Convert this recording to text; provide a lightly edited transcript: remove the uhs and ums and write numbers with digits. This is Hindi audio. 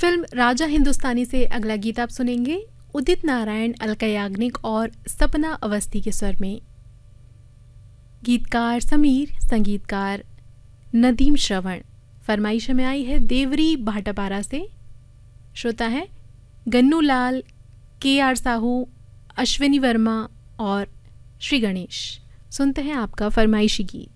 फिल्म राजा हिंदुस्तानी से अगला गीत आप सुनेंगे उदित नारायण, अलका याग्निक और सपना अवस्थी के स्वर में। गीतकार समीर, संगीतकार नदीम श्रवण। फरमाइश में आई है देवरी भाटापारा से। श्रोता है गन्नू लाल, KR साहू, अश्विनी वर्मा और श्री गणेश। सुनते हैं आपका फरमाइशी गीत।